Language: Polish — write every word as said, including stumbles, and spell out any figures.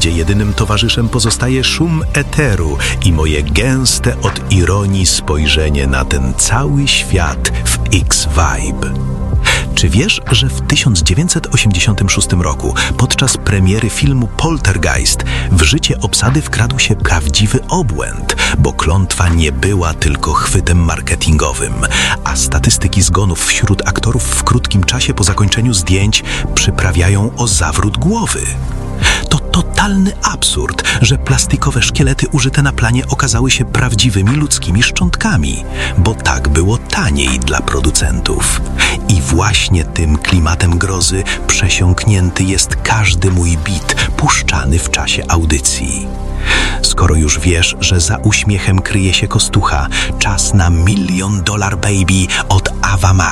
gdzie jedynym towarzyszem pozostaje szum eteru i moje gęste od ironii spojrzenie na ten cały świat w X-Vibe. Czy wiesz, że w tysiąc dziewięćset osiemdziesiątym szóstym roku, podczas premiery filmu Poltergeist, w życie obsady wkradł się prawdziwy obłęd, bo klątwa nie była tylko chwytem marketingowym, a statystyki zgonów wśród aktorów w krótkim czasie po zakończeniu zdjęć przyprawiają o zawrót głowy. To totalny absurd, że plastikowe szkielety użyte na planie okazały się prawdziwymi ludzkimi szczątkami, bo tak było taniej dla producentów. I właśnie tym klimatem grozy przesiąknięty jest każdy mój bit puszczany w czasie audycji. Skoro już wiesz, że za uśmiechem kryje się kostucha, czas na Million Dollar Baby od Ava Max.